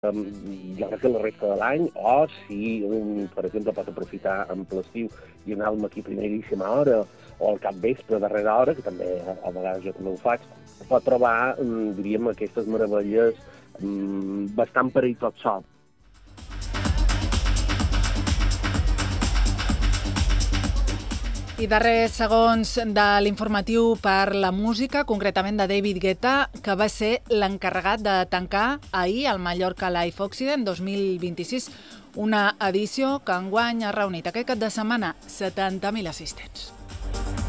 Jo crec que la resta de l'any, o si un, per exemple, pot aprofitar amb l'estiu i anar-me aquí a primeríssima hora o al capvespre, a darrera hora, que també a vegades jo també ho faig, pot trobar, diríem, aquestes meravelles bastant per ell tot sol. I darrers segons de l'informatiu per la música, concretament de David Guetta, que va ser l'encarregat de tancar ahir al Mallorca Live Occident 2026, una edició que enguany ha reunit aquest cap de setmana 70.000 assistents.